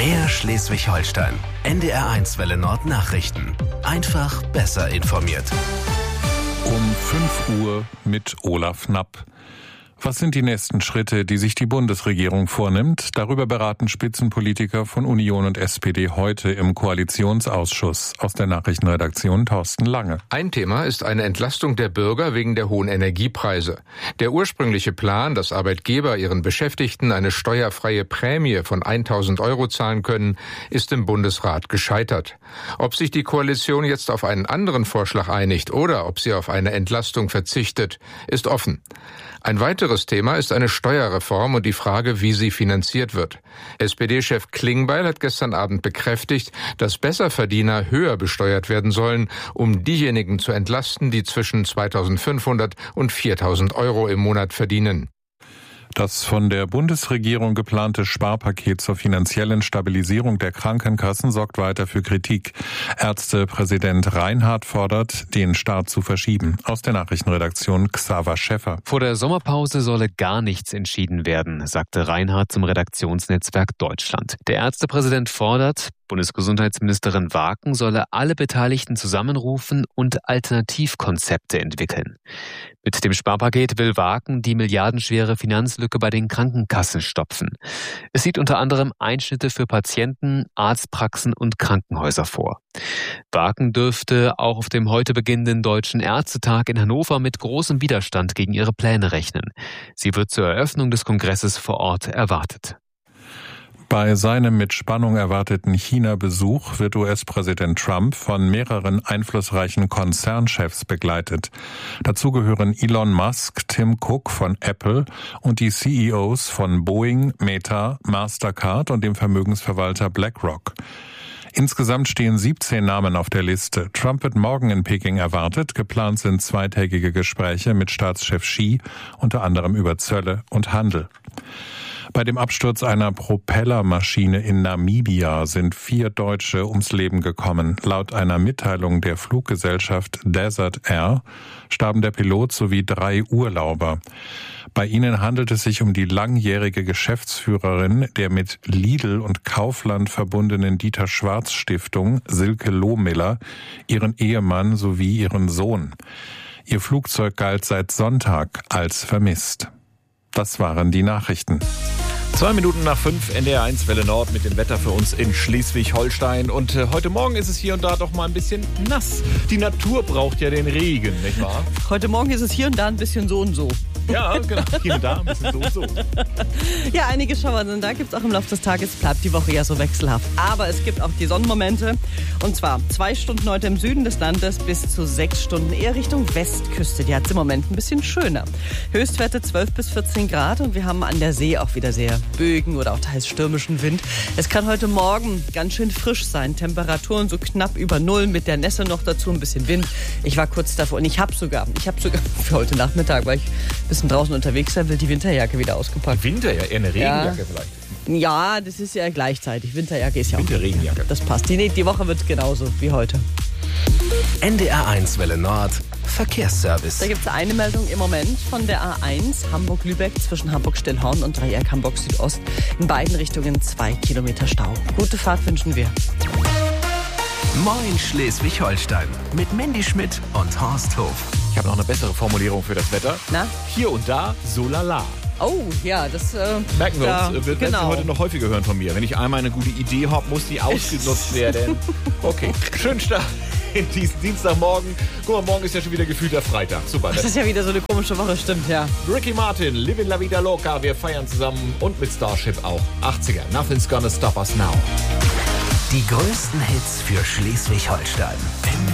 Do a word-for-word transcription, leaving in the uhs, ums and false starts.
Mehr Schleswig-Holstein. N D R eins Welle Nord Nachrichten. Einfach besser informiert. Um fünf Uhr mit Olaf Knapp. Was sind die nächsten Schritte, die sich die Bundesregierung vornimmt? Darüber beraten Spitzenpolitiker von Union und S P D heute im Koalitionsausschuss. Aus der Nachrichtenredaktion Thorsten Lange. Ein Thema ist eine Entlastung der Bürger wegen der hohen Energiepreise. Der ursprüngliche Plan, dass Arbeitgeber ihren Beschäftigten eine steuerfreie Prämie von tausend Euro zahlen können, ist im Bundesrat gescheitert. Ob sich die Koalition jetzt auf einen anderen Vorschlag einigt oder ob sie auf eine Entlastung verzichtet, ist offen. Ein weiteres Thema ist eine Steuerreform und die Frage, wie sie finanziert wird. S P D-Chef Klingbeil hat gestern Abend bekräftigt, dass Besserverdiener höher besteuert werden sollen, um diejenigen zu entlasten, die zwischen zweitausendfünfhundert und viertausend Euro im Monat verdienen. Das von der Bundesregierung geplante Sparpaket zur finanziellen Stabilisierung der Krankenkassen sorgt weiter für Kritik. Ärztepräsident Reinhardt fordert, den Start zu verschieben. Aus der Nachrichtenredaktion Xaver Schäffer. Vor der Sommerpause solle gar nichts entschieden werden, sagte Reinhardt zum Redaktionsnetzwerk Deutschland. Der Ärztepräsident fordert, Bundesgesundheitsministerin Waken solle alle Beteiligten zusammenrufen und Alternativkonzepte entwickeln. Mit dem Sparpaket will Waken die milliardenschwere Finanzlücke bei den Krankenkassen stopfen. Es sieht unter anderem Einschnitte für Patienten, Arztpraxen und Krankenhäuser vor. Waken dürfte auch auf dem heute beginnenden Deutschen Ärztetag in Hannover mit großem Widerstand gegen ihre Pläne rechnen. Sie wird zur Eröffnung des Kongresses vor Ort erwartet. Bei seinem mit Spannung erwarteten China-Besuch wird U S-Präsident Trump von mehreren einflussreichen Konzernchefs begleitet. Dazu gehören Elon Musk, Tim Cook von Apple und die C E Os von Boeing, Meta, Mastercard und dem Vermögensverwalter BlackRock. Insgesamt stehen siebzehn Namen auf der Liste. Trump wird morgen in Peking erwartet. Geplant sind zweitägige Gespräche mit Staatschef Xi, unter anderem über Zölle und Handel. Bei dem Absturz einer Propellermaschine in Namibia sind vier Deutsche ums Leben gekommen. Laut einer Mitteilung der Fluggesellschaft Desert Air starben der Pilot sowie drei Urlauber. Bei ihnen handelt es sich um die langjährige Geschäftsführerin der mit Lidl und Kaufland verbundenen Dieter Schwarz Stiftung, Silke Lohmiller, ihren Ehemann sowie ihren Sohn. Ihr Flugzeug galt seit Sonntag als vermisst. Das waren die Nachrichten. Zwei Minuten nach fünf, N D R eins Welle Nord mit dem Wetter für uns in Schleswig-Holstein. Und äh, heute Morgen ist es hier und da doch mal ein bisschen nass. Die Natur braucht ja den Regen, nicht wahr? Heute Morgen ist es hier und da ein bisschen so und so. Ja, genau. Hier und da ein bisschen so und so. Ja, einige Schauer sind da, gibt es auch im Laufe des Tages. Bleibt die Woche ja so wechselhaft. Aber es gibt auch die Sonnenmomente. Und zwar zwei Stunden heute im Süden des Landes bis zu sechs Stunden eher Richtung Westküste. Die hat es im Moment ein bisschen schöner. Höchstwerte zwölf bis vierzehn Grad und wir haben an der See auch wieder sehr Bögen oder auch teils stürmischen Wind. Es kann heute Morgen ganz schön frisch sein. Temperaturen so knapp über Null mit der Nässe noch dazu, ein bisschen Wind. Ich war kurz davor und ich habe sogar, ich habe sogar für heute Nachmittag, weil ich ein bisschen draußen unterwegs sein will, die Winterjacke wieder ausgepackt. Winterjacke, eher eine Regenjacke ja. vielleicht. Ja, das ist ja gleichzeitig. Winterjacke ist ja auch. Winterregenjacke. Das passt. Die, die Woche wird genauso wie heute. N D R eins Welle Nord Verkehrsservice. Da gibt es eine Meldung im Moment von der A eins Hamburg-Lübeck zwischen Hamburg-Stillhorn und Dreieck Hamburg-Südost. In beiden Richtungen zwei Kilometer Stau. Gute Fahrt wünschen wir. Moin Schleswig-Holstein mit Mandy Schmidt und Horst Hof. Ich habe noch eine bessere Formulierung für das Wetter. Na? Hier und da so lala. Oh, ja, das äh, merken wir da, uns. Wird genau. Sie heute noch häufiger hören von mir. Wenn ich einmal eine gute Idee habe, muss die ausgenutzt werden. Okay, schönen Start in diesen Dienstagmorgen. Guck mal, morgen ist ja schon wieder gefühlter Freitag. Super. Das ist ja wieder so eine komische Woche, stimmt, ja. Ricky Martin, Livin' La Vida Loca. Wir feiern zusammen und mit Starship auch. achtziger, Nothing's Gonna Stop Us Now. Die größten Hits für Schleswig-Holstein.